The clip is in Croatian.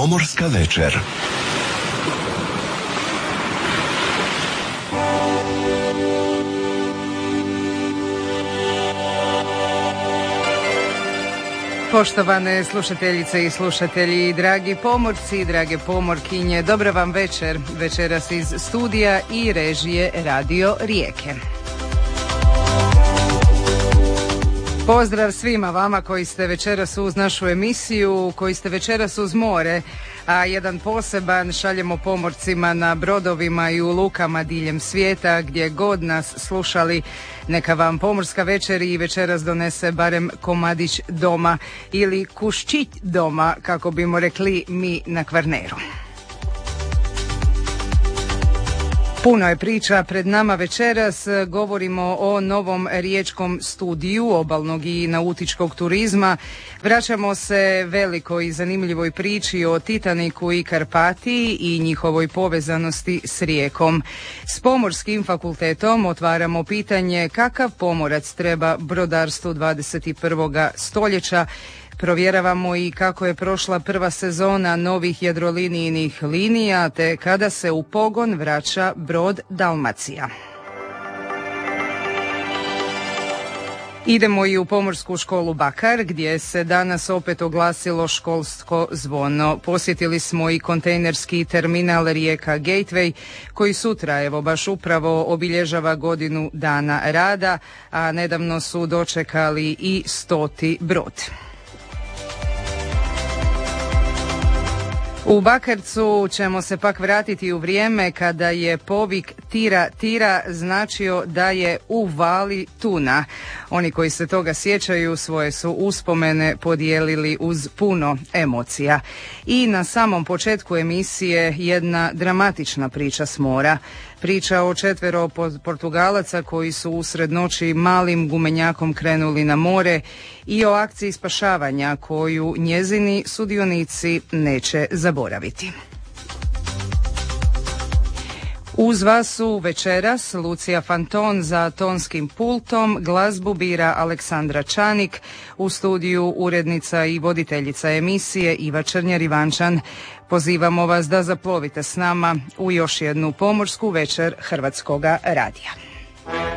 Pomorska večer. Poštovane slušateljice i slušatelji, dragi pomorci, drage pomorkinje, dobra vam večer. Večeras iz studija i režije Radio Rijeke. Pozdrav svima vama koji ste večeras uz našu emisiju, koji ste večeras uz more, a jedan poseban šaljemo pomorcima na brodovima i u lukama diljem svijeta, gdje god nas slušali. Neka vam pomorska večer i večeras donese barem komadić doma ili kuščić doma, kako bimo rekli mi na Kvarneru. Puno je priča pred nama večeras, govorimo o novom riječkom studiju obalnog i nautičkog turizma. Vraćamo se velikoj i zanimljivoj priči o Titaniku i Karpatiji i njihovoj povezanosti s rijekom. S Pomorskim fakultetom otvaramo pitanje kakav pomorac treba brodarstvu 21. stoljeća. Provjeravamo i kako je prošla prva sezona novih jedrolinijnih linija, te kada se u pogon vraća brod Dalmacija. Idemo i u Pomorsku školu Bakar, gdje se danas opet oglasilo školsko zvono. Posjetili smo i kontejnerski terminal Rijeka Gateway, koji sutra, evo baš upravo, obilježava godinu dana rada, a nedavno su dočekali i 100. brod. U Bakarcu ćemo se pak vratiti u vrijeme kada je povik tira, tira značio da je u vali tuna. Oni koji se toga sjećaju svoje su uspomene podijelili uz puno emocija. I na samom početku emisije jedna dramatična priča s mora. Priča o 4 Portugalaca koji su usred noći malim gumenjakom krenuli na more i o akciji spašavanja koju njezini sudionici neće zaboraviti. Uz vas su večeras Lucija Fanton za tonskim pultom, glazbu bira Aleksandra Čanik, u studiju urednica i voditeljica emisije Iva Črnjer-Ivančan. Pozivamo vas da zaplovite s nama u još jednu pomorsku večer Hrvatskoga radija.